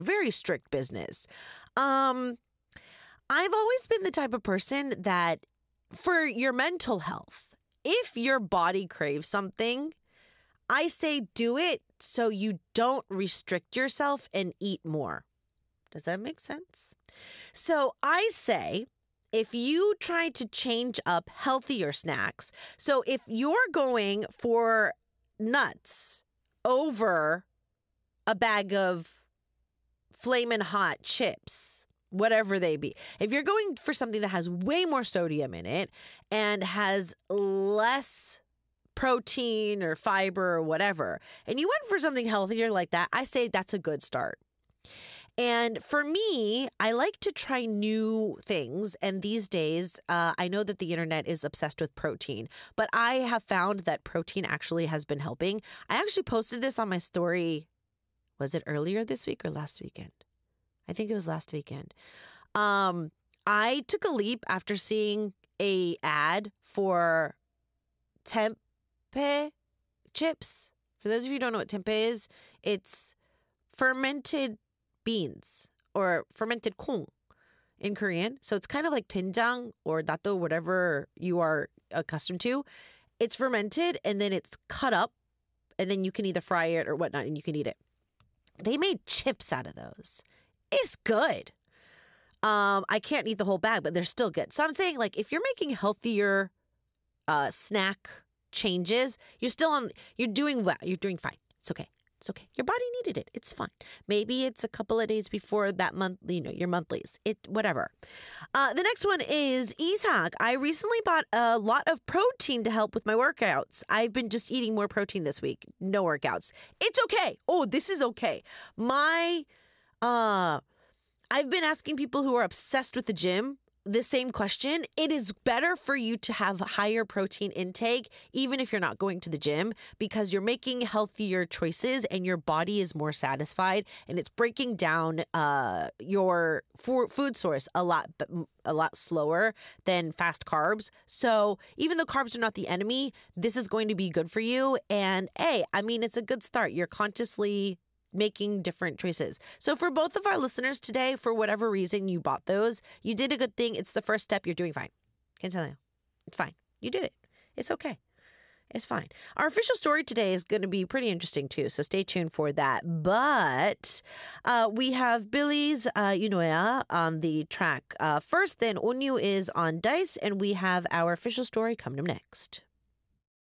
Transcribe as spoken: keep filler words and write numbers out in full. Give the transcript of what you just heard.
very strict business. Um, I've always been the type of person that for your mental health, if your body craves something, I say do it so you don't restrict yourself and eat more. Does that make sense? So I say, if you try to change up healthier snacks, so if you're going for nuts over a bag of Flamin' Hot chips, whatever they be, if you're going for something that has way more sodium in it and has less protein or fiber or whatever, and you went for something healthier like that, I say that's a good start. And for me, I like to try new things. And these days, uh, I know that the internet is obsessed with protein, but I have found that protein actually has been helping. I actually posted this on my story. Was it earlier this week or last weekend? I think it was last weekend. Um, I took a leap after seeing a ad for tempeh chips. For those of you who don't know what tempeh is, it's fermented beans or fermented kung in Korean. So it's kind of like doenjang or dato, whatever you are accustomed to. It's fermented and then it's cut up and then you can either fry it or whatnot and you can eat it. They made chips out of those. It's good. Um, I can't eat the whole bag, but they're still good. So I'm saying, like, if you're making healthier uh, snack changes, you're still on, you're doing well. You're doing fine. It's okay. It's okay. Your body needed it. It's fine. Maybe it's a couple of days before that month, you know, your monthlies. It, whatever. Uh, the next one is Isak. I recently bought a lot of protein to help with my workouts. I've been just eating more protein this week. No workouts. It's okay. Oh, this is okay. My, uh, I've been asking people who are obsessed with the gym the same question. It is better for you to have higher protein intake, even if you're not going to the gym, because you're making healthier choices and your body is more satisfied and it's breaking down uh, your for- food source a lot, a lot slower than fast carbs. So even though carbs are not the enemy, this is going to be good for you. And hey, I mean, it's a good start. You're consciously making different choices. So for both of our listeners today, for whatever reason you bought those, you did a good thing. It's the first step. You're doing fine. Can tell you. It's fine. You did it. It's okay. It's fine. Our official story today is going to be pretty interesting too, so stay tuned for that. But uh, we have Billy's uh, Yunoya on the track uh, first, then Onyu is on Dice, and we have our official story coming up next.